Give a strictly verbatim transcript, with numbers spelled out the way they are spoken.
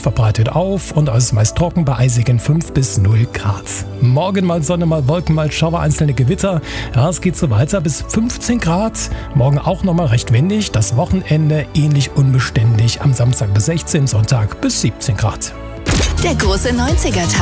verbreitet auf und es ist meist trocken bei eisigen fünf bis null Grad. Morgen mal Sonne, mal Wolken, mal Schauer, einzelne Gewitter. Ja, es geht so weiter bis fünfzehn Grad. Morgen auch nochmal recht windig. Das Wochenende ähnlich unbeständig. Am Samstag bis sechzehn, Sonntag bis siebzehn Grad. Der große neunziger Tag.